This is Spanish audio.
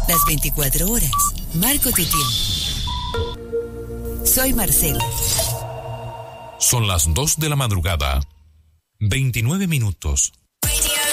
Las 24 horas. Marco tu tiempo. Soy Marcela. Son las 2 de la madrugada. 29 minutos.